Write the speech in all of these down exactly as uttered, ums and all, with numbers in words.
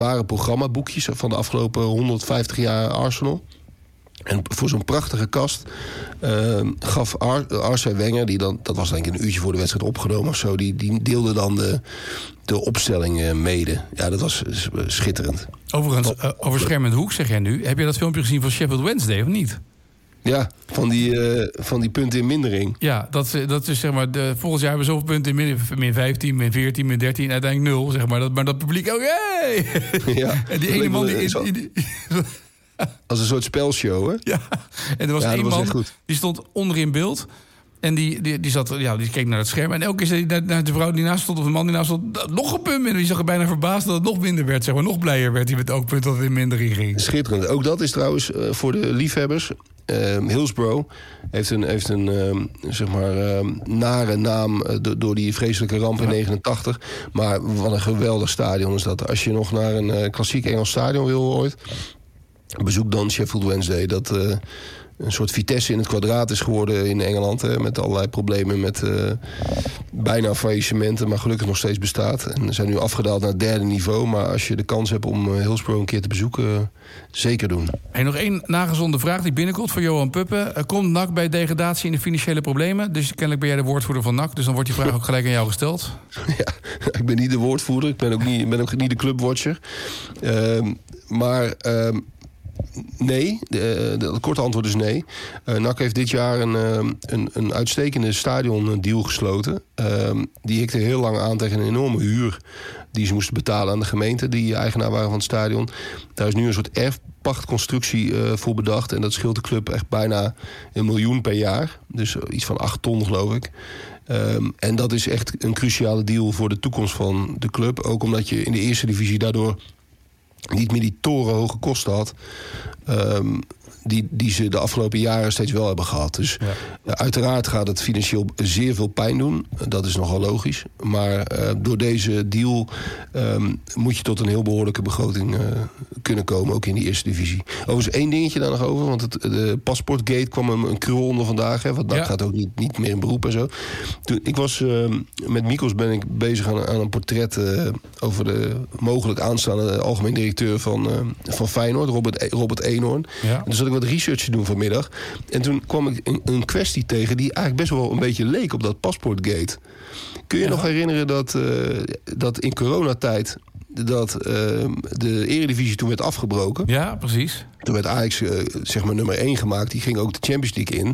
waren programmaboekjes van de afgelopen honderdvijftig jaar Arsenal. En voor zo'n prachtige kast uh, gaf Ar- Arsène Wenger, die dan, dat was denk ik een uurtje voor de wedstrijd opgenomen of zo, die, die deelde dan de, de opstelling uh, mede. Ja, dat was schitterend. Overigens, uh, over scherm en hoek zeg jij nu. Heb je dat filmpje gezien van Sheffield Wednesday of niet? Ja, van die, uh, van die punten in mindering. Ja, dat, dat is zeg maar, de, volgend jaar hebben we zoveel punten in min, min vijftien, min veertien, min dertien, uiteindelijk nul, zeg maar. Dat, maar dat publiek ook, hey! Ja, en die ene man die... die, die, die als een soort spelshow, hè? Ja, en er was ja, één was man, die stond onder in beeld. En die, die, die, zat, ja, die keek naar het scherm. En elke keer zei hij naar de vrouw die naast stond, of de man die naast stond, nog een punt minder. Die zag er bijna verbaasd dat het nog minder werd. Zeg maar, nog blijer werd hij met elk punt dat het in mindering ging. Schitterend. Ook dat is trouwens uh, voor de liefhebbers. Uh, Hillsborough heeft een, heeft een uh, zeg maar, uh, nare naam uh, do- door die vreselijke ramp in negenentachtig. Maar wat een geweldig stadion is dat. Als je nog naar een uh, klassiek Engels stadion wil ooit, bezoek dan Sheffield Wednesday. Dat uh, een soort Vitesse in het kwadraat is geworden in Engeland. Hè, met allerlei problemen met uh, bijna faillissementen, maar gelukkig nog steeds bestaat. En zijn nu afgedaald naar het derde niveau. Maar als je de kans hebt om uh, Hillsborough een keer te bezoeken, uh, zeker doen. En nog één nagezonde vraag die binnenkomt voor Johan Puppen. Uh, komt N A C bij degradatie in de financiële problemen? Dus kennelijk ben jij de woordvoerder van N A C. Dus dan wordt die vraag ook gelijk aan jou gesteld. Ja, ik ben niet de woordvoerder. Ik ben ook niet, ben ook niet de clubwatcher. Uh, maar... Uh, Nee, de, de, het korte antwoord is nee. Uh, N A C heeft dit jaar een, uh, een, een uitstekende stadiondeal gesloten. Uh, die hikte heel lang aan tegen een enorme huur die ze moesten betalen aan de gemeente, die eigenaar waren van het stadion. Daar is nu een soort erfpachtconstructie uh, voor bedacht. En dat scheelt de club echt bijna een miljoen per jaar. Dus uh, iets van acht ton, geloof ik. Um, en dat is echt een cruciale deal voor de toekomst van de club. Ook omdat je in de eerste divisie daardoor niet meer die torenhoge kosten had, Um, die, die ze de afgelopen jaren steeds wel hebben gehad. Dus ja. uh, uiteraard gaat het financieel zeer veel pijn doen. Dat is nogal logisch. Maar uh, door deze deal um, moet je tot een heel behoorlijke begroting uh, kunnen komen. Ook in die eerste divisie. Overigens één dingetje daar nog over. Want het, de paspoortgate kwam een, een krul onder vandaag. Hè, want dat ja. gaat ook niet, niet meer in beroep en zo. Toen, ik was uh, met Mikos ben ik bezig aan, aan een portret uh, over de mogelijk aanstaande algemeen directeur van, uh, van Feyenoord. Robert, Robert Eenhoorn. Ja. Dus zat ik wat research te doen vanmiddag. En toen kwam ik een, een kwestie tegen die eigenlijk best wel een beetje leek op dat paspoortgate. Kun je ja. nog herinneren dat, uh, dat in coronatijd dat uh, de Eredivisie toen werd afgebroken? Ja, precies. Toen werd Ajax uh, zeg maar nummer één gemaakt. Die ging ook de Champions League in.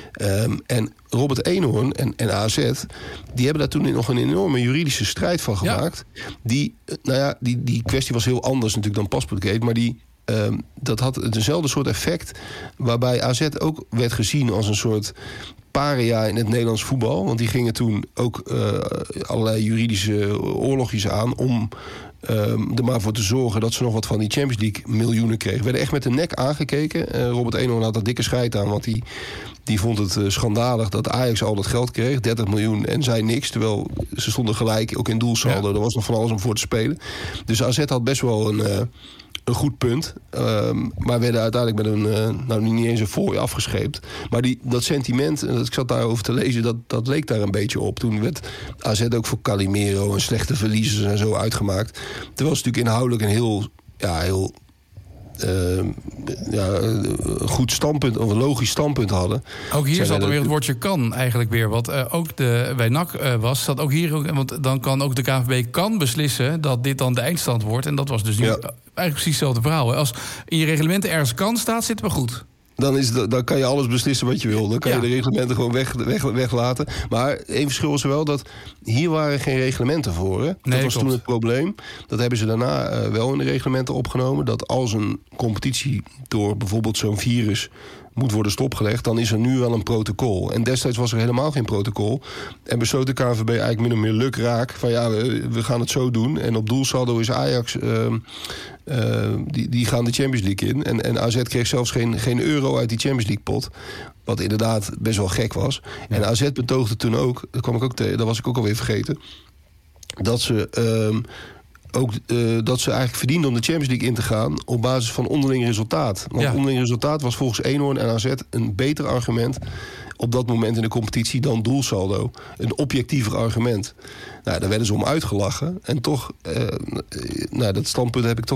Um, en Robert Eenhoorn en, en A Z, die hebben daar toen nog een enorme juridische strijd van gemaakt. Ja. Die, nou ja, die, die kwestie was heel anders natuurlijk dan paspoortgate, maar die Um, dat had dezelfde soort effect, waarbij A Z ook werd gezien als een soort paria in het Nederlands voetbal. Want die gingen toen ook uh, allerlei juridische oorlogjes aan om um, er maar voor te zorgen dat ze nog wat van die Champions League miljoenen kregen. Werden echt met de nek aangekeken. Uh, Robert Eenhoorn had er dikke scheid aan, want die, die vond het uh, schandalig dat Ajax al dat geld kreeg, dertig miljoen, en zij niks. Terwijl ze stonden gelijk, ook in doelsaldo. Ja. Er was nog van alles om voor te spelen. Dus A Z had best wel een... Uh, Een goed punt. Um, maar werden uiteindelijk met een, uh, nou niet eens een fooi afgescheept. Maar die, dat sentiment, en ik zat daarover te lezen, dat, dat leek daar een beetje op. Toen werd A Z ook voor Calimero en slechte verliezers en zo uitgemaakt. Terwijl ze natuurlijk inhoudelijk een heel, ja, heel Uh, ja, een goed standpunt of een logisch standpunt hadden. Ook hier zat er weer het woordje kan eigenlijk weer. Wat uh, ook de, bij N A C uh, was, zat ook hier ook, want dan kan ook de K N V B kan beslissen dat dit dan de eindstand wordt. En dat was dus nu ja. eigenlijk precies hetzelfde verhaal. Hè. Als in je reglementen ergens kan staat, zitten we goed. Dan, is het, dan kan je alles beslissen wat je wil. Dan kan ja. je de reglementen gewoon weg, weg, weglaten. Maar één verschil is wel dat hier waren geen reglementen voor. Hè? Nee, dat was klopt. Toen het probleem. Dat hebben ze daarna uh, wel in de reglementen opgenomen. Dat als een competitie door bijvoorbeeld zo'n virus moet worden stopgelegd, dan is er nu wel een protocol. En destijds was er helemaal geen protocol. En besloot de K N V B eigenlijk min of meer lukraak van ja, we, we gaan het zo doen. En op doelsaldo is Ajax, uh, uh, die, die gaan de Champions League in. En, en A Z kreeg zelfs geen, geen euro uit die Champions League pot. Wat inderdaad best wel gek was. Ja. En A Z betoogde toen ook, dat kwam ik ook tegen, dat was ik ook alweer vergeten, dat ze Uh, ook uh, dat ze eigenlijk verdienden om de Champions League in te gaan op basis van onderling resultaat. Want ja. onderling resultaat was volgens Eenhoorn en A Z een beter argument op dat moment in de competitie dan doelsaldo. Een objectiever argument. Nou, daar werden ze om uitgelachen. En toch, uh, nou, dat standpunt heb ik toch